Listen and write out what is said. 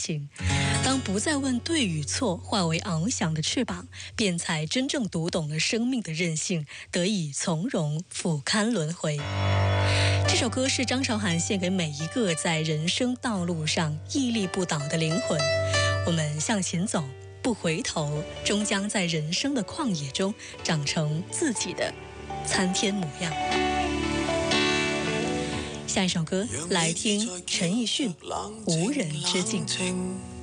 情。当不再问对与错，化为翱翔的翅膀，便才真正读懂了生命的韧性，得以从容俯瞰轮回。这首歌是张韶涵献给每一个在人生道路上屹立不倒的灵魂。我们向前走，不回头，终将在人生的旷野中长成自己的参天模样。下一首歌，来听陈奕迅《无人之境》。